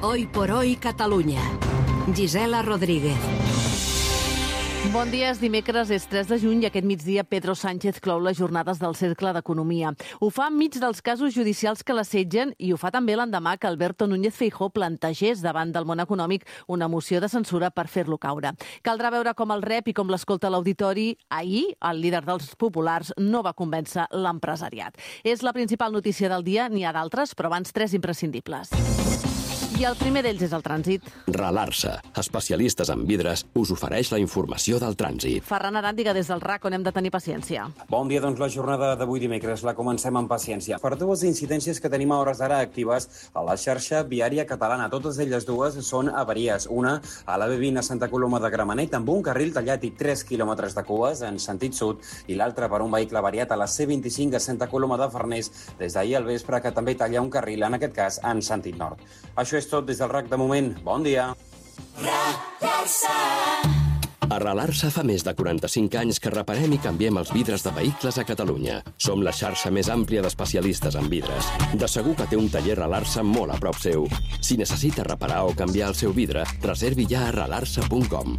Hoy por hoy Catalunya. Gisela Rodríguez. Bon dia, és dimecres, és 3 de juny i aquest migdia Pedro Sánchez clou les jornades del Cercle d'Economia. Ho fa enmig dels casos judicials que l'assetgen i ho fa també l'endemà que Alberto Núñez Feijóo plantegés davant del món econòmic una moció de censura per fer-lo caure. Caldrà veure com el rep i com l'escolta l'auditori. Ahir, el líder dels populars no va convèncer l'empresariat. És la principal notícia del dia, n'hi ha d'altres, però abans 3 imprescindibles. I el primer d'ells és el trànsit. Ralarsa, especialistes en vidres, us ofereix la informació del trànsit. Ferran Aràndiga des del RAC, on hem de tenir paciència. Bon dia, doncs la jornada d'avui dimecres la comencem amb paciència. Per dues incidències que tenim a hores d'ara actives a la xarxa viària catalana. Totes elles dues són avaries. Una a la B20 a Santa Coloma de Gramenet amb un carril tallat i 3 quilòmetres de cues en sentit sud i l'altra per un vehicle avariat a la C25 a Santa Coloma de Farners des d'ahir al vespre que també talla un carril, en aquest cas en sentit nord. Això és tot des del RAC de moment. Bon dia. A Ralarsa fa més de 45 anys que reparem i canviem els vidres de vehicles a Catalunya. Som la xarxa més àmplia d'especialistes en vidres. De segur que té un taller Ralarsa molt a prop seu. Si necessita reparar o canviar el seu vidre, reservi ja a ralarsa.com.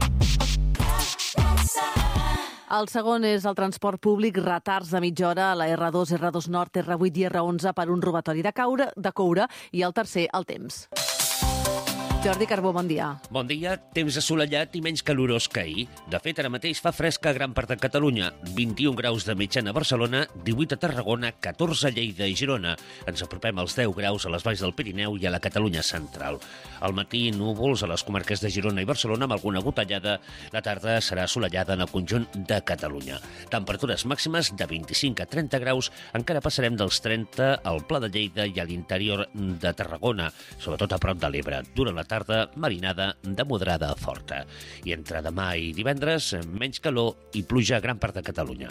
El segon és el transport públic, retards de mitja hora a la R2, R2 Nord, R8 i R11 per un robatori de coure i el tercer, el temps. Jordi Carbó, bon dia. Bon dia. Temps assolellat i menys calorós que ahir. De fet, ara mateix fa fresca a gran part de Catalunya. 21 graus de mitjana a Barcelona, 18 a Tarragona, 14 a Lleida i Girona. Ens apropem als 10 graus a les valls del Pirineu i a la Catalunya central. Al matí, núvols a les comarques de Girona i Barcelona amb alguna gotellada. La tarda serà assolellada en el conjunt de Catalunya. Temperatures màximes de 25 a 30 graus. Encara passarem dels 30 al Pla de Lleida i a l'interior de Tarragona, sobretot a prop de l'Ebre. Durant la tarda, marinada de moderada a forta. I entre demà i divendres, menys calor i pluja a gran part de Catalunya.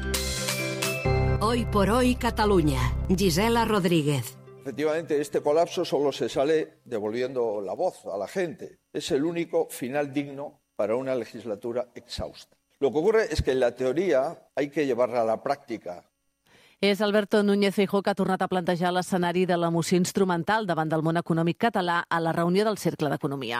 Hoy por hoy Catalunya. Gisela Rodríguez. Efectivamente, este colapso solo se sale devolviendo la voz a la gente. Es el único final digno para una legislatura exhausta. Lo que ocurre es que en la teoría hay que llevarla a la práctica. És Alberto Núñez Feijóo que ha tornat a plantejar l'escenari de la moció instrumental davant del món econòmic català a la reunió del Cercle d'Economia.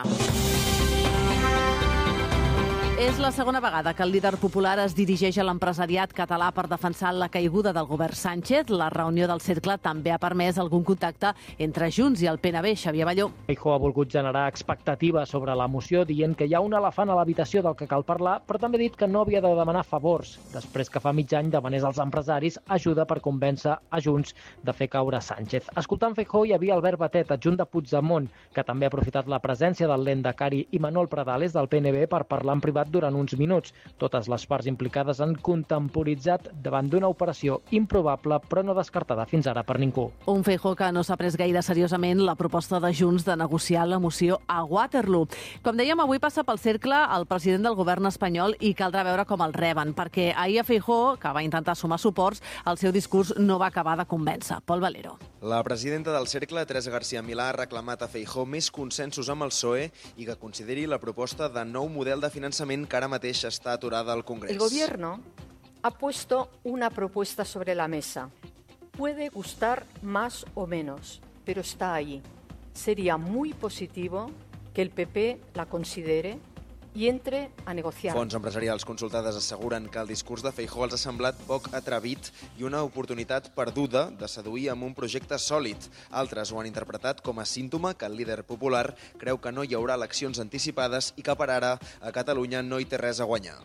És la segona vegada que el líder popular es dirigeix a l'empresariat català per defensar la caiguda del govern Sánchez. La reunió del Cercle també ha permès algun contacte entre Junts i el PNB. Xavier Balló. Feijóo ha volgut generar expectativa sobre la moció dient que hi ha un elefant a l'habitació del que cal parlar, però també ha dit que no havia de demanar favors, després que fa mig any demanés als empresaris ajuda per convèncer a Junts de fer caure Sánchez. Escoltant Feijóo hi havia Albert Batet, adjunt de Puigdemont, que també ha aprofitat la presència del Lehendakari i Manuel Pradales del PNB per parlar en privat durant uns minuts. Totes les parts implicades han contemporitzat davant d'una operació improbable però no descartada fins ara per ningú. Un Feijóo que no s'ha pres gaire seriosament la proposta de Junts de negociar la moció a Waterloo. Com dèiem, avui passa pel Cercle el president del govern espanyol i caldrà veure com el reben, perquè ahir a Feijóo, que va intentar sumar suports, el seu discurs no va acabar de convèncer. Pol Valero. La presidenta del Cercle, Teresa García Milà, ha reclamat a Feijóo més consensos amb el PSOE i que consideri la proposta de nou model de finançament que ara mateix està aturada al Congrés. El gobierno ha puesto una propuesta sobre la mesa. Puede gustar más o menos, pero está ahí. Sería muy positivo que el PP la considere i entre a negociar. Fons empresarials consultades asseguren que el discurs de Feijóo els ha semblat poc atrevit i una oportunitat perduda de seduir amb un projecte sòlid. Altres ho han interpretat com a símptoma que el líder popular creu que no hi haurà eleccions anticipades i que per ara a Catalunya no hi té res a guanyar.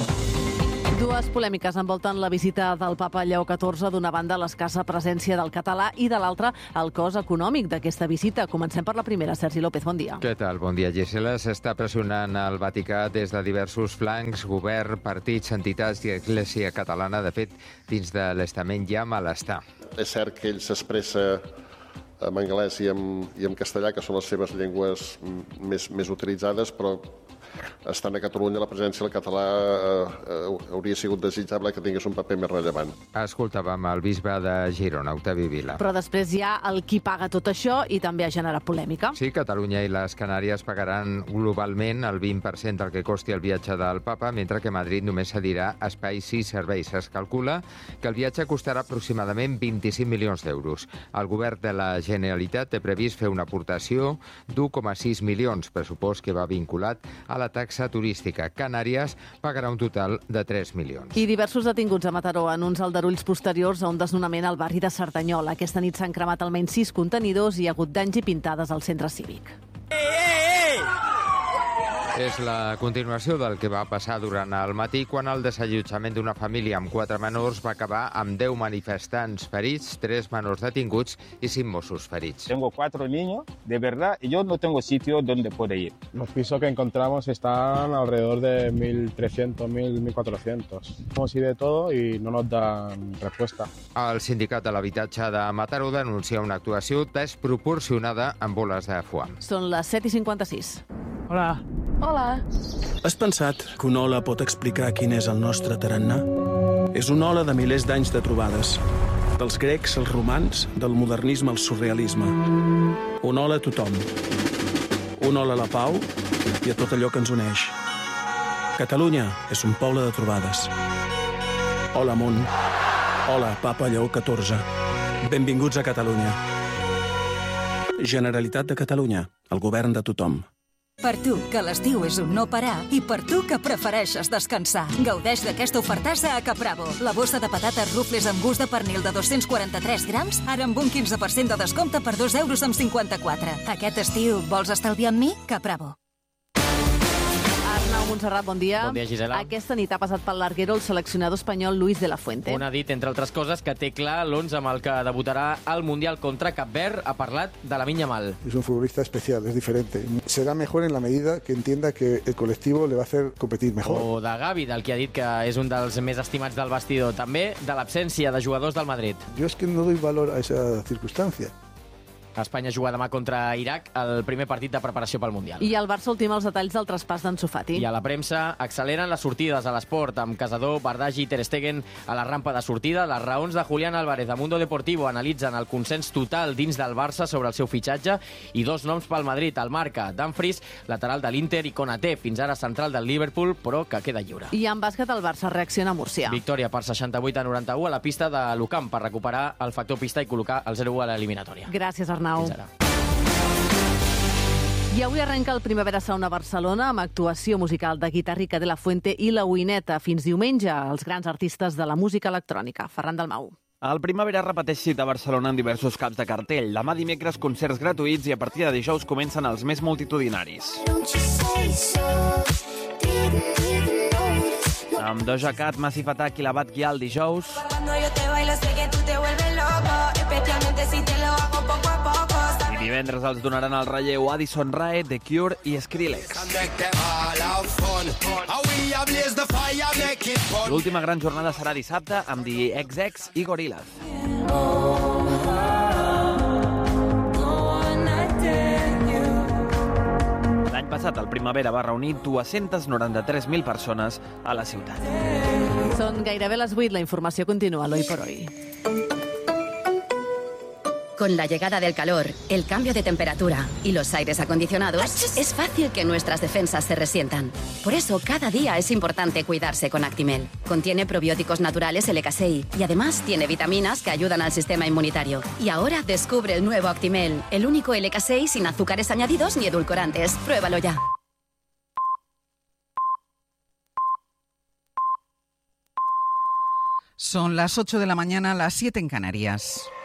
Dues polèmiques envolten la visita del papa Lleó XIV, d'una banda l'escassa presència del català i de l'altra el cost econòmic d'aquesta visita. Comencem per la primera. Sergi López, bon dia. Què tal? Bon dia, Gisela. S'està pressionant el Vaticà des de diversos flancs, govern, partits, entitats i Església Catalana. De fet, dins de l'estament hi ha malestar. És cert que ell s'expressa en anglès i en castellà, que són les seves llengües més utilitzades, però estant a Catalunya la presència del català hauria sigut desitjable que tingués un paper més rellevant. Escoltàvem el bisbe de Girona, Octavi Vila. Però després hi ha el qui paga tot això i també ha generat polèmica. Sí, Catalunya i les Canàries pagaran globalment el 20% del que costi el viatge del papa, mentre que Madrid només cedirà espais i serveis. Es calcula que el viatge costarà aproximadament 25 milions d'euros. El govern de la Generalitat té previst fer una aportació d'1,6 milions, pressupost que va vinculat a la taxa turística. Canàries pagarà un total de 3 milions. I diversos detinguts a Mataró en uns aldarulls posteriors a un desnonament al barri de Cerdanyola. Aquesta nit s'han cremat almenys 6 contenidors i hi ha hagut danys i pintades al centre cívic. És la continuació del que va passar durant el matí quan el desallotjament d'una família amb 4 menors va acabar amb 10 manifestants ferits, 3 menors detinguts i 5 Mossos ferits. Tengo 4 niños, de verdad, y yo no tengo sitio donde poder ir. Los pisos que encontramos están alrededor de 1.300, 1.400. Hemos ido de todo y no nos dan respuesta. El Sindicat de l'Habitatge de Mataró denuncia una actuació desproporcionada amb boles de foam. Són les 7:56. Hola. Hola. Has pensat que una ola pot explicar quin és el nostre tarannà? És una ola de milers d'anys de trobades. Dels grecs als romans, del modernisme al surrealisme. Una ola a tothom. Una ola a la pau i a tot allò que ens uneix. Catalunya és un poble de trobades. Hola, món. Hola, Papa Lleó XIV. Benvinguts a Catalunya. Generalitat de Catalunya, el govern de tothom. Per tu, que l'estiu és un no parar, i per tu, que prefereixes descansar. Gaudeix d'aquesta ofertassa a Capravo. La bossa de patates rufles amb gust de pernil de 243 grams, ara amb un 15% de descompte per 2,54 €. Aquest estiu, vols estalviar amb mi? Capravo. Arnau Montserrat, bon dia. Bon dia, Gisela. Aquesta nit ha passat pel larguero el seleccionador espanyol Luis de la Fuente. On ha dit, entre altres coses, que té clar l'11 amb el que debutarà al Mundial contra Cap Verd. Ha parlat de Lamine Yamal. Es un futbolista especial, es diferente. Será mejor en la medida que entienda que el colectivo le va a hacer competir mejor. O de Gavi, del que ha dit que és un dels més estimats del vestidor. També de l'absència de jugadors del Madrid. Yo es que no doy valor a esa circunstancia. Espanya juga demà contra Iraq, el primer partit de preparació pel Mundial. I el Barça ultima els detalls del traspàs d'Ansu Fati. I a la premsa acceleren les sortides a l'esport amb Casador, Bardagi i Ter Stegen a la rampa de sortida. Les raons de Julián Álvarez a Mundo Deportivo analitzen el consens total dins del Barça sobre el seu fitxatge i 2 noms pel Madrid, el Marca, Dumfries, lateral de l'Inter, i Konaté, fins ara central del Liverpool, però que queda lliure. I en bàsquet el Barça reacciona a Múrcia. Victòria per 68-91 a la pista de l'Ucamp per recuperar el factor pista i col·locar el 0-1 a l'eliminatòria. Gràcies, Arnau. Fins ara. I avui arrenca el Primavera Sound a Barcelona amb actuació musical de Guitarrica de la Fuente i La Uineta. Fins diumenge, els grans artistes de la música electrònica. Ferran Dalmau. El Primavera repeteix cita a Barcelona en diversos caps de cartell. Demà dimecres concerts gratuïts i a partir de dijous comencen els més multitudinaris. Amb Doja Cat, Massive Attack i la Bad Gyal dijous. I divendres els donaran el relleu Addison Rae, The Cure i Skrillex. L'última gran jornada serà dissabte amb The XX i Gorillaz. L'any passat, el Primavera va reunir 293.000 persones a la ciutat. Són gairebé les 8, la informació continua a l'Hoy por Hoy. Con la llegada del calor, el cambio de temperatura y los aires acondicionados, es fácil que nuestras defensas se resientan. Por eso, cada día es importante cuidarse con Actimel. Contiene probióticos naturales LK6 y además tiene vitaminas que ayudan al sistema inmunitario. Y ahora descubre el nuevo Actimel, el único LK6 sin azúcares añadidos ni edulcorantes. Pruébalo ya. Son las 8 de la mañana, las 7 en Canarias.